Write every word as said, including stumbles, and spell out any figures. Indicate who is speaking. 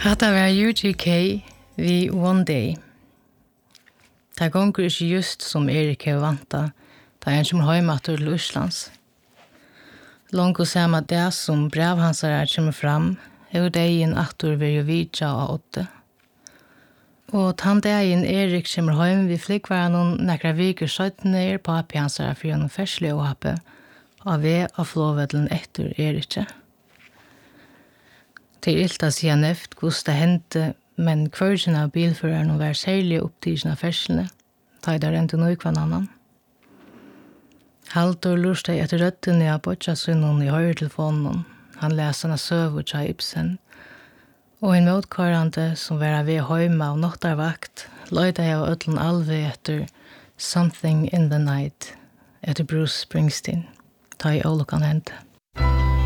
Speaker 1: Hatta var U G K vi One Day. Det gonger ikke just som Erik har vanta, da han kommer hjemme til Islands. Långt og samme det som brevhansere kommer fram, er dagen atter ved Jovidja og åtte. Og den dagen Erik kommer hjem, vi flikk var noen nekra viker søttene er papihansere for gjennom ferselig åhappe, og ved av flåvedelen etter Erik. Det er ilt å si han efter hvordan det hendte, men kvarsen av bilføreren var særlig opptidsen av ferslene, da er det rente noe hver annan. Haldur lurte etter røttene av Bocciasunnen i høyretelefonen. Han leser en søv og tja Ibsen. Og en motkvarande som var ved høyma og noktarvakt, løyde jeg av ødlen alve etter Something in the Night, etter Bruce Springsteen, da i ålokkan hendte.